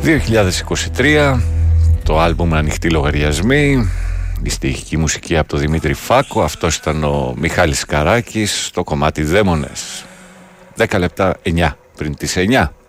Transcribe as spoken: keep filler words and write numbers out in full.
δύο χιλιάδες είκοσι τρία, το άλμπουμ Ανοιχτοί Λογαριασμοί, η στοιχική μουσική από τον Δημήτρη Φάκο. Αυτός ήταν ο Μιχάλης Καράκης στο κομμάτι Δαίμονες. δέκα λεπτά εννιά πριν τις εννιά.